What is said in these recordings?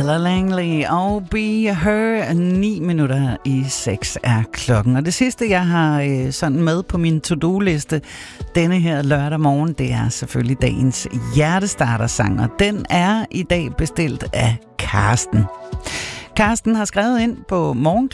Ella Langley og Be Her. 9 minutter i 6 er klokken. Og det sidste, jeg har sådan med på min to-do-liste denne her lørdag morgen, det er selvfølgelig dagens hjertestartersang. Og den er i dag bestilt af Karsten. Karsten har skrevet ind på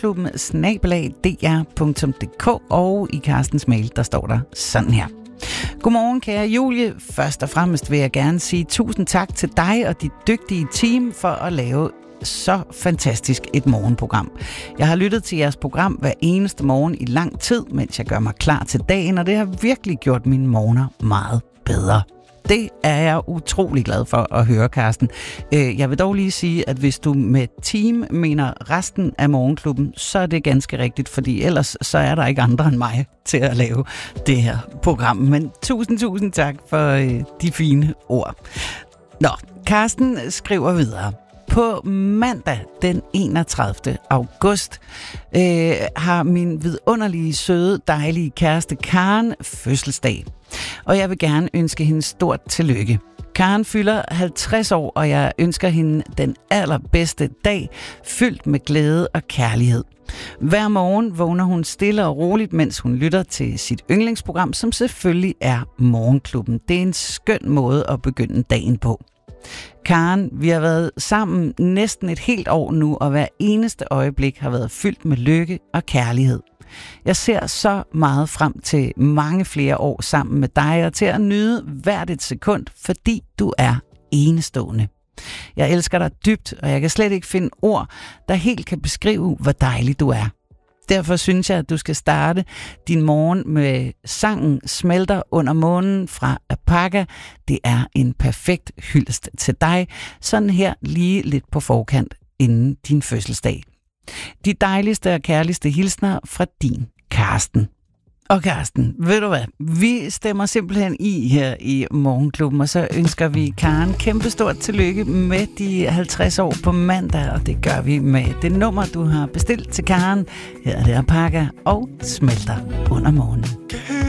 morgenklubben@dr.dk, og i Karstens mail, der står der sådan her. Godmorgen, kære Julie. Først og fremmest vil jeg gerne sige tusind tak til dig og dit dygtige team for at lave så fantastisk et morgenprogram. Jeg har lyttet til jeres program hver eneste morgen i lang tid, mens jeg gør mig klar til dagen, og det har virkelig gjort mine morgener meget bedre. Det er jeg utrolig glad for at høre, Karsten. Jeg vil dog lige sige, at hvis du med team mener resten af morgenklubben, så er det ganske rigtigt, fordi ellers så er der ikke andre end mig til at lave det her program. Men tusind tak for de fine ord. Nå, Karsten skriver videre. På mandag den 31. august har min vidunderlige, søde, dejlige kæreste Karen fødselsdag. Og jeg vil gerne ønske hende stort tillykke. Karen fylder 50 år, og jeg ønsker hende den allerbedste dag, fyldt med glæde og kærlighed. Hver morgen vågner hun stille og roligt, mens hun lytter til sit yndlingsprogram, som selvfølgelig er Morgenklubben. Det er en skøn måde at begynde dagen på. Karen, vi har været sammen næsten et helt år nu, og hver eneste øjeblik har været fyldt med lykke og kærlighed. Jeg ser så meget frem til mange flere år sammen med dig, og til at nyde hvert et sekund, fordi du er enestående. Jeg elsker dig dybt, og jeg kan slet ikke finde ord, der helt kan beskrive, hvor dejlig du er. Derfor synes jeg, at du skal starte din morgen med sangen Smelter under månen fra Apaka. Det er en perfekt hyldest til dig, sådan her lige lidt på forkant inden din fødselsdag. De dejligste og kærligste hilsner fra din Karsten. Og Karsten, ved du hvad? Vi stemmer simpelthen i her i Morgenklubben, og så ønsker vi Karen kæmpestort tillykke med de 50 år på mandag, og det gør vi med det nummer, du har bestilt til Karen. Her er det Apaka og Smelter under månen.